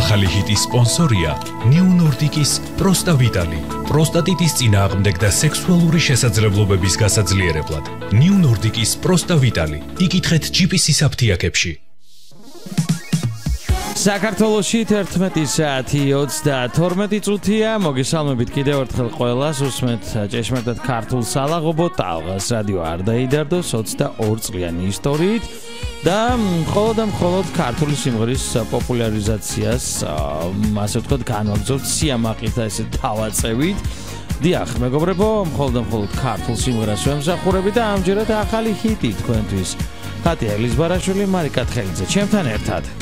ახალი ჰიტის სპონსორია New Nordic-ის პროსტავიტალი. პროსტატიტის წინააღმდეგ და სექსუალური შესაძლებლობების გასაძლიერებლად. New Nordic-ის პროსტავიტალი. იკითხეთ GPS-ის აფთიაქებში. საქართველოში 11 საათი 32 წუთია. მოგესალმებით კიდევ ერთხელ ყველას. უსმენთ ჭეშმარიტად ქართულ სალაღობო ტალღას. რადიო არ დაიდარდოს 22 წლიანი ისტორიით და მხოლოდ ქართული სიმღერის პოპულარიზაციას ასე ვთქვათ განვაგრძობთ სიამაყით და ესე დავაწევით. დიახ, მეგობრებო, მხოლოდ ქართულ სიმღერას ვემსახურებით და ამჯერად ახალი ჰიტი თქვენთვის. ხატია ელიზბარაშვილი, მარიკა თხელიძე, ჩემთან ერთად.